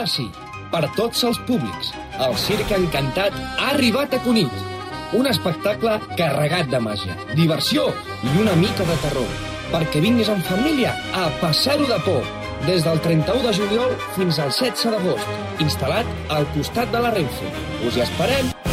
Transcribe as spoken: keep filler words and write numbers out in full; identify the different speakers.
Speaker 1: Ara sí, per tots els públics, el Circ Encantat ha arribat a Cunit. Un espectacle carregat de màgia, diversió i una mica de terror. Perquè vinguis en família a passar-ho de por. Des del trenta-u de juliol fins al setze d'agost. Instal·lat al costat de la Renfe. Us hi esperem!